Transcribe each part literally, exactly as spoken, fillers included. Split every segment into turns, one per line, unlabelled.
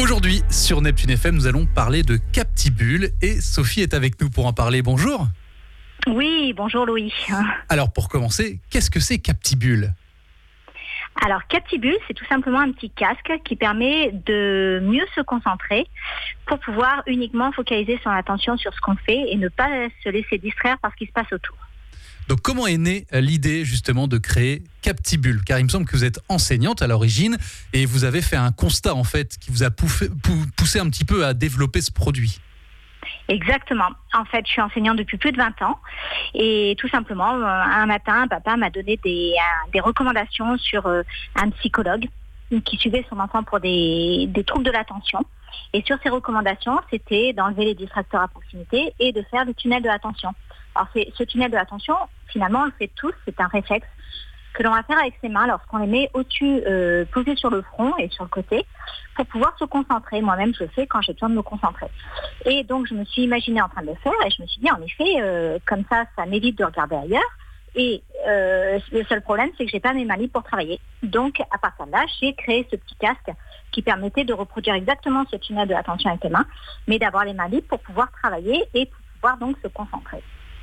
Aujourd'hui, sur Neptune F M, nous allons parler de Captibule et Sophie est avec nous pour en parler. Bonjour.
Oui, bonjour Louis.
Alors pour commencer, qu'est-ce que c'est Captibule ?
Alors Captibule, c'est tout simplement un petit casque qui permet de mieux se concentrer pour pouvoir uniquement focaliser son attention sur ce qu'on fait et ne pas se laisser distraire par ce qui se passe autour.
Donc comment est née l'idée justement de créer Captibule ? Car il me semble que vous êtes enseignante à l'origine et vous avez fait un constat en fait qui vous a poussé, poussé un petit peu à développer ce produit.
Exactement. En fait, je suis enseignante depuis plus de vingt ans et tout simplement, un matin, papa m'a donné des, des recommandations sur un psychologue qui suivait son enfant pour des, des troubles de l'attention. Et sur ces recommandations, c'était d'enlever les distracteurs à proximité et de faire le tunnel de l'attention. Alors, c'est, ce tunnel de l'attention, finalement, on le fait tous, c'est un réflexe que l'on va faire avec ses mains lorsqu'on les met au-dessus, euh, posées sur le front et sur le côté, pour pouvoir se concentrer. Moi-même, je le fais quand j'ai besoin de me concentrer. Et donc, je me suis imaginée en train de le faire et je me suis dit, en effet, euh, comme ça, ça m'évite de regarder ailleurs. Et euh, le seul problème, c'est que j'ai pas mes mains libres pour travailler. Donc, à partir de là, j'ai créé ce petit casque qui permettait de reproduire exactement ce tunnel de l'attention avec les mains, mais d'avoir les mains libres pour pouvoir travailler et pour pouvoir donc se concentrer.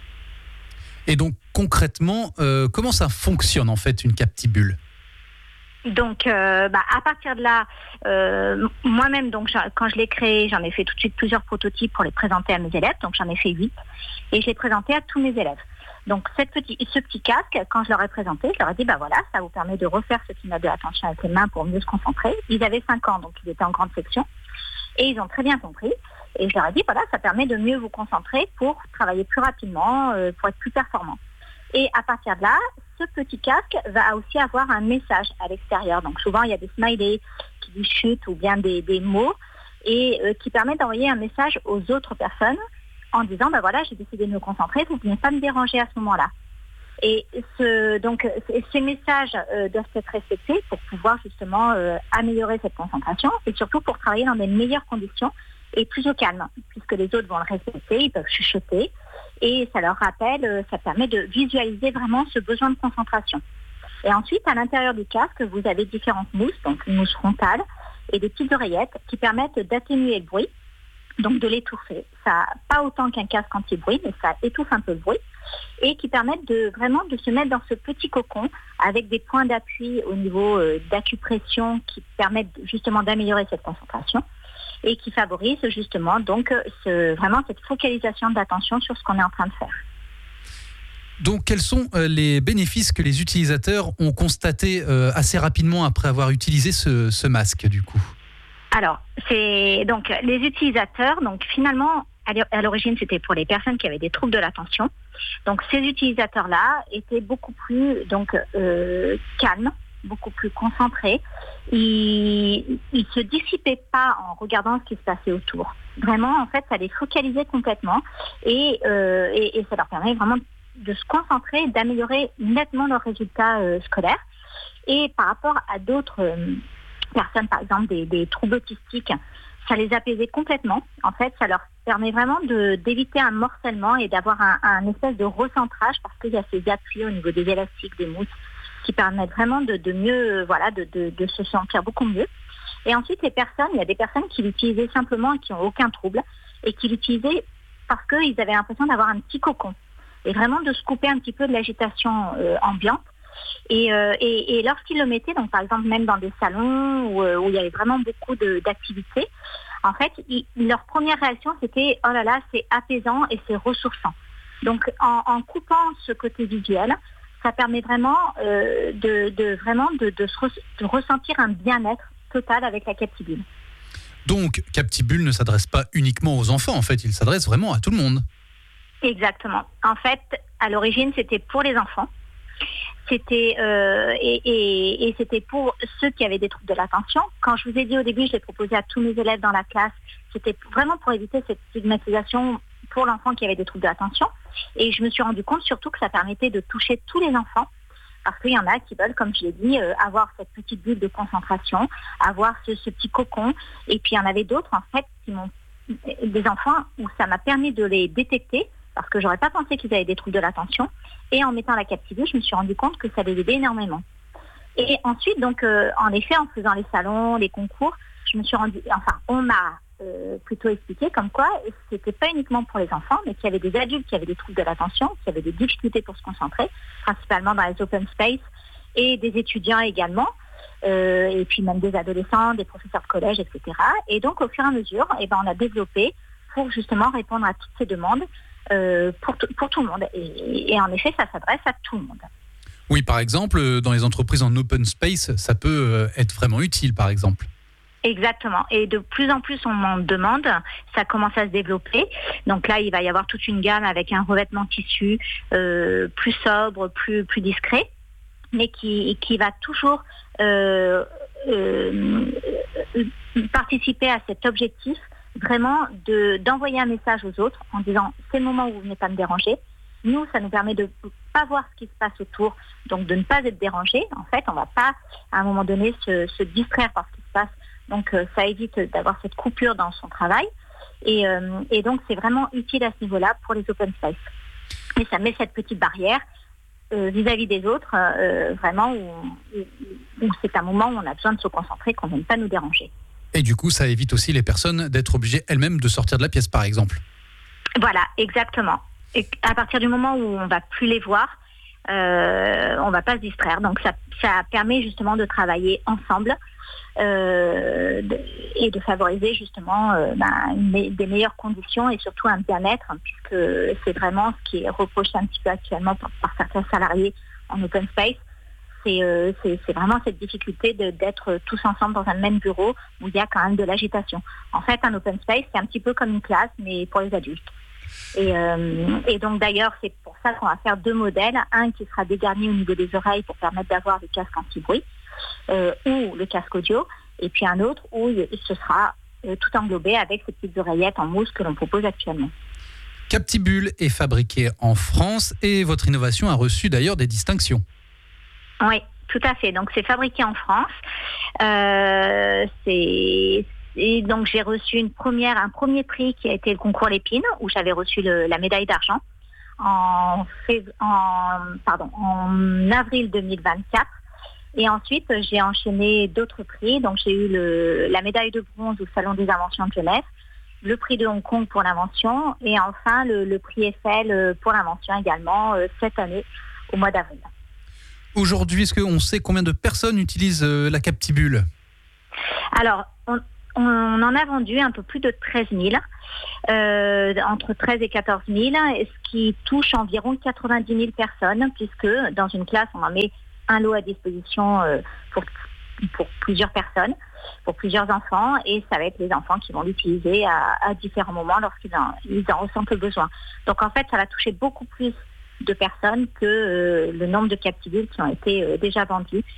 Et donc concrètement, euh, comment ça fonctionne en fait une Captibule ?
Donc, euh, bah, à partir de là, euh, moi-même, donc, quand je l'ai créé, j'en ai fait tout de suite plusieurs prototypes pour les présenter à mes élèves. Donc, j'en ai fait huit et je l'ai présenté à tous mes élèves. Donc, cette petit, ce petit casque, quand je leur ai présenté, je leur ai dit, bah voilà, ça vous permet de refaire ce tunnel de l'attention avec les mains pour mieux se concentrer. Ils avaient cinq ans, donc ils étaient en grande section et ils ont très bien compris. Et je leur ai dit, voilà, ça permet de mieux vous concentrer pour travailler plus rapidement, euh, pour être plus performant. Et à partir de là, ce petit casque va aussi avoir un message à l'extérieur. Donc souvent, il y a des smileys qui disent chute ou bien des, des mots et euh, qui permettent d'envoyer un message aux autres personnes en disant, ben voilà, j'ai décidé de me concentrer, vous ne venez pas me déranger à ce moment-là. Et ce, donc, ces messages euh, doivent être respectés pour pouvoir justement euh, améliorer cette concentration et surtout pour travailler dans des meilleures conditions et plus au calme, puisque les autres vont le respecter, ils peuvent chuchoter et ça leur rappelle, ça permet de visualiser vraiment ce besoin de concentration. Et ensuite, à l'intérieur du casque, vous avez différentes mousses, donc une mousse frontale et des petites oreillettes qui permettent d'atténuer le bruit, donc de l'étouffer. Ça, pas autant qu'un casque anti-bruit, mais ça étouffe un peu le bruit et qui permettent de vraiment de se mettre dans ce petit cocon avec des points d'appui au niveau euh, d'acupression qui permettent justement d'améliorer cette concentration et qui favorise justement donc ce, vraiment cette focalisation d'attention sur ce qu'on est en train de faire.
Donc quels sont euh, les bénéfices que les utilisateurs ont constatés euh, assez rapidement après avoir utilisé ce, ce masque du coup ?
Alors, c'est donc les utilisateurs, donc finalement à l'origine c'était pour les personnes qui avaient des troubles de l'attention. Donc ces utilisateurs-là étaient beaucoup plus donc euh, calmes, beaucoup plus concentrés. Ils ne se dissipaient pas en regardant ce qui se passait autour. Vraiment, en fait, ça les focalisait complètement et, euh, et, et ça leur permet vraiment de se concentrer, d'améliorer nettement leurs résultats euh, scolaires. Et par rapport à d'autres euh, personnes, par exemple des, des troubles autistiques, ça les apaisait complètement. En fait, ça leur permet vraiment de, d'éviter un morcellement et d'avoir un, un espèce de recentrage parce qu'il y a ces appuis au niveau des élastiques, des mousses, qui permettent vraiment de, de mieux, voilà, de, de, de se sentir beaucoup mieux. Et ensuite, les personnes, il y a des personnes qui l'utilisaient simplement et qui n'ont aucun trouble et qui l'utilisaient parce qu'ils avaient l'impression d'avoir un petit cocon et vraiment de se couper un petit peu de l'agitation euh, ambiante. Et, euh, et, et lorsqu'ils le mettaient, donc par exemple même dans des salons où, où il y avait vraiment beaucoup de, d'activités, en fait, ils, leur première réaction c'était « oh là là, c'est apaisant et c'est ressourçant ». Donc en, en coupant ce côté visuel, ça permet vraiment euh, de, de vraiment de, de, se re, de ressentir un bien-être total avec la Captibule.
Donc, Captibule ne s'adresse pas uniquement aux enfants, en fait, il s'adresse vraiment à tout le monde.
Exactement. En fait, à l'origine, c'était pour les enfants. C'était euh, et, et, et c'était pour ceux qui avaient des troubles de l'attention. Quand je vous ai dit au début, je l'ai proposé à tous mes élèves dans la classe, c'était vraiment pour éviter cette stigmatisation pour l'enfant qui avait des troubles de l'attention. Et je me suis rendu compte surtout que ça permettait de toucher tous les enfants, parce qu'il y en a qui veulent, comme je l'ai dit, euh, avoir cette petite bulle de concentration, avoir ce, ce petit cocon. Et puis il y en avait d'autres, en fait, qui m'ont, des enfants où ça m'a permis de les détecter, parce que j'aurais pas pensé qu'ils avaient des troubles de l'attention. Et en mettant la Captibule, je me suis rendu compte que ça les aidait énormément. Et ensuite, donc, euh, en effet, en faisant les salons, les concours, je me suis rendue, enfin, on m'a euh, plutôt expliqué comme quoi c'était pas uniquement pour les enfants, mais qu'il y avait des adultes qui avaient des troubles de l'attention, qui avaient des difficultés pour se concentrer, principalement dans les open space, et des étudiants également, euh, et puis même des adolescents, des professeurs de collège, et cetera. Et donc, au fur et à mesure, eh ben, on a développé pour justement répondre à toutes ces demandes euh, pour, t- pour tout le monde. Et, et en effet, ça s'adresse à tout le monde.
Oui, par exemple, dans les entreprises en open space, ça peut être vraiment utile, par exemple.
Exactement. Et de plus en plus, on m'en demande. Ça commence à se développer. Donc là, il va y avoir toute une gamme avec un revêtement tissu euh, plus sobre, plus, plus discret, mais qui, qui va toujours euh, euh, participer à cet objectif, vraiment de, d'envoyer un message aux autres en disant « c'est le moment où vous venez pas me déranger ». Nous, ça nous permet de ne pas voir ce qui se passe autour, donc de ne pas être dérangé. En fait, on ne va pas, à un moment donné, se, se distraire par ce qui se passe. Donc, euh, ça évite d'avoir cette coupure dans son travail. Et, euh, et donc, c'est vraiment utile à ce niveau-là pour les open space. Et ça met cette petite barrière euh, vis-à-vis des autres, euh, vraiment, où, où, où c'est un moment où on a besoin de se concentrer, qu'on n'aime pas nous déranger.
Et du coup, ça évite aussi les personnes d'être obligées elles-mêmes de sortir de la pièce, par exemple.
Voilà, exactement. Et à partir du moment où on ne va plus les voir, euh, on ne va pas se distraire. Donc ça, ça permet justement de travailler ensemble euh, de, et de favoriser justement euh, ben, une, des meilleures conditions et surtout un bien-être, hein, puisque c'est vraiment ce qui est reproché un petit peu actuellement par, par certains salariés en open space. C'est, euh, c'est, c'est vraiment cette difficulté de, d'être tous ensemble dans un même bureau où il y a quand même de l'agitation. En fait, un open space, c'est un petit peu comme une classe, mais pour les adultes. Et, euh, et donc d'ailleurs, c'est pour ça qu'on va faire deux modèles. Un qui sera dégarni au niveau des oreilles pour permettre d'avoir le casque anti-bruit euh, ou le casque audio. Et puis un autre où ce sera euh, tout englobé avec ces petites oreillettes en mousse que l'on propose actuellement.
Captibule est fabriqué en France et votre innovation a reçu d'ailleurs des distinctions.
Oui, tout à fait. Donc c'est fabriqué en France. Euh, c'est... Et donc j'ai reçu une première, un premier prix qui a été le concours Lépine, où j'avais reçu le, la médaille d'argent en, en, pardon, en avril deux mille vingt-quatre. Et ensuite j'ai enchaîné d'autres prix. Donc j'ai eu le, la médaille de bronze au Salon des inventions de Genève, le prix de Hong Kong pour l'invention et enfin le, le prix Eiffel pour l'invention également euh, cette année au mois d'avril.
Aujourd'hui, est-ce qu'on sait combien de personnes utilisent euh, la Captibule ?
Alors, on, on en a vendu un peu plus de treize mille, euh, entre treize et quatorze mille, ce qui touche environ quatre-vingt-dix mille personnes, puisque dans une classe, on en met un lot à disposition euh, pour, pour plusieurs personnes, pour plusieurs enfants, et ça va être les enfants qui vont l'utiliser à, à différents moments lorsqu'ils en, ils en ressentent le besoin. Donc en fait, ça va toucher beaucoup plus de personnes que euh, le nombre de captibules qui ont été euh, déjà vendus.